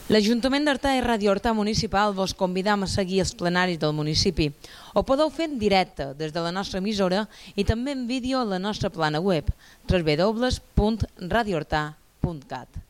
L'Ajuntament d'Artà i Ràdio Artà Municipal vos convidam a seguir els plenaris del municipi. Ho podeu fer en directe des de la nostra emissora i també en vídeo a la nostra plana web www.radioartà.cat.